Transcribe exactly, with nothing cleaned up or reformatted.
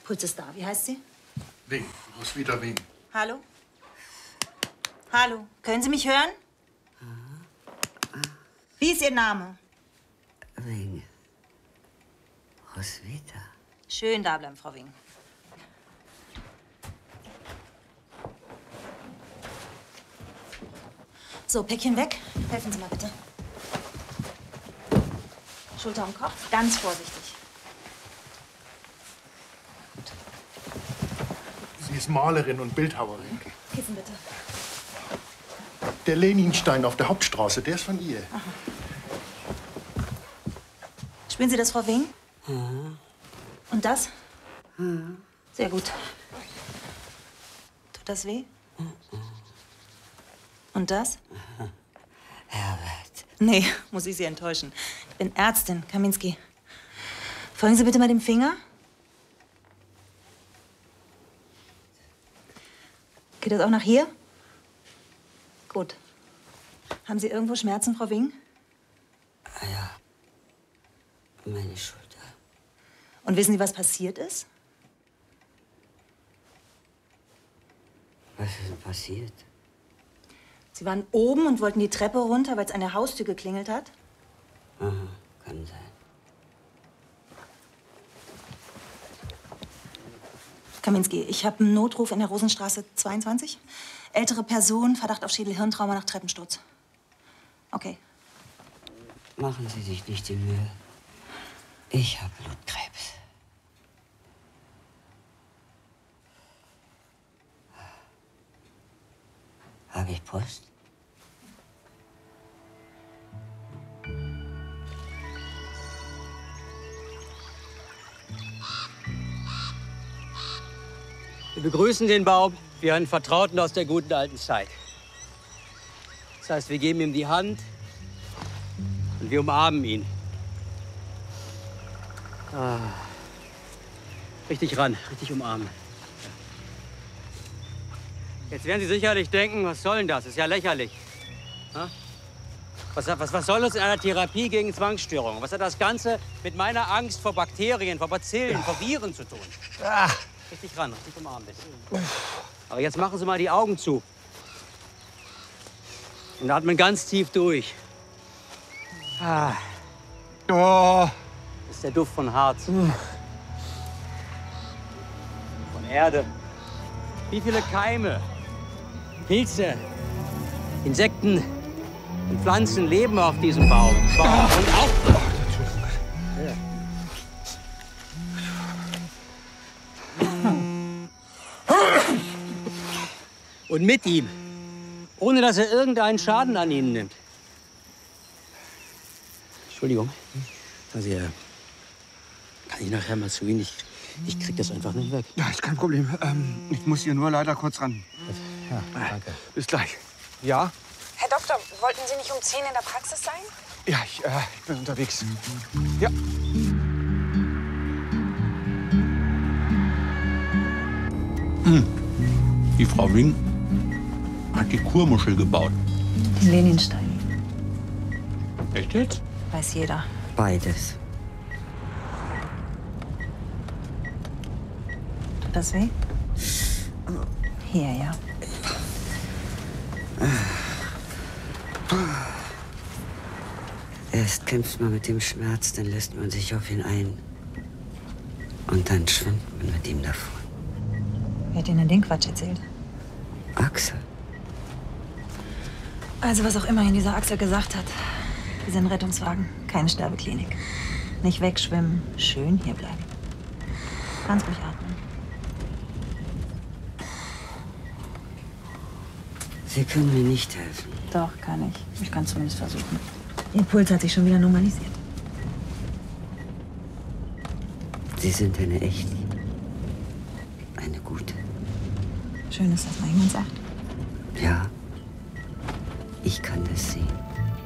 Puls ist da. Wie heißt sie? Wing. Roswitha Wing. Hallo? Hallo? Können Sie mich hören? Wie ist Ihr Name? Wing. Roswitha. Schön da bleiben, Frau Wing. So, Päckchen weg. Helfen Sie mal bitte. Schulter und Kopf. Ganz vorsichtig. Gut. Sie ist Malerin und Bildhauerin. Okay. Kissen bitte. Der Leninstein auf der Hauptstraße, der ist von ihr. Aha. Spüren Sie das, Frau Wing? Ja. Und das? Ja. Sehr gut. Tut das weh? Und das? Herbert. Nee, muss ich Sie enttäuschen. Ich bin Ärztin, Kaminski. Folgen Sie bitte mal dem Finger. Geht das auch nach hier? Gut. Haben Sie irgendwo Schmerzen, Frau Wing? Ja. Meine Schulter. Und wissen Sie, was passiert ist? Was ist denn passiert? Sie waren oben und wollten die Treppe runter, weil es an der Haustür geklingelt hat. Aha, kann sein. Kaminski, ich habe einen Notruf in der Rosenstraße zweiundzwanzig. Ältere Person, Verdacht auf Schädel-Hirntrauma nach Treppensturz. Okay. Machen Sie sich nicht die Mühe. Ich habe Blutkrebs. Habe ich Post? Wir begrüßen den Baum wie einen Vertrauten aus der guten alten Zeit. Das heißt, wir geben ihm die Hand und wir umarmen ihn. Ah. Richtig ran, richtig umarmen. Jetzt werden Sie sicherlich denken, was soll denn das? Das ist ja lächerlich. Ha? Was, was, was soll uns in einer Therapie gegen Zwangsstörungen? Was hat das Ganze mit meiner Angst vor Bakterien, vor Bazillen, vor Viren zu tun? Ah. Richtig ran, richtig umarmen, bitte. Aber jetzt machen Sie mal die Augen zu. Und atmen ganz tief durch. Ah. Oh. Das ist der Duft von Harz. Von Erde. Wie viele Keime, Pilze, Insekten und Pflanzen leben auf diesem Baum. Baum. Und auch... Ja. Und mit ihm, ohne dass er irgendeinen Schaden an Ihnen nimmt. Entschuldigung. Also, äh, kann ich nachher mal zu Ihnen? Ich, ich krieg das einfach nicht weg. Ja, ist kein Problem. Ähm, ich muss hier nur leider kurz ran. Ja, danke. Bis gleich. Ja? Herr Doktor, wollten Sie nicht um zehn in der Praxis sein? Ja, ich, äh, ich bin unterwegs. Ja. Hm. Die Frau Wing hat die Kurmuschel gebaut. Den Leninstein. Echt jetzt? Weiß jeder. Beides. Tut das weh? Hier, ja. Erst kämpft man mit dem Schmerz, dann lässt man sich auf ihn ein. Und dann schwimmt man mit ihm davon. Wer hat Ihnen den Quatsch erzählt? Axel. Also, was auch immer Ihnen dieser Axel gesagt hat. Wir sind ein Rettungswagen, keine Sterbeklinik. Nicht wegschwimmen, schön hierbleiben. Ganz ruhig atmen. Sie können mir nicht helfen. Doch, kann ich. Ich kann zumindest versuchen. Ihr Puls hat sich schon wieder normalisiert. Sie sind eine echte, eine gute. Schön ist, dass mal jemand sagt. Ja, ich kann das sehen.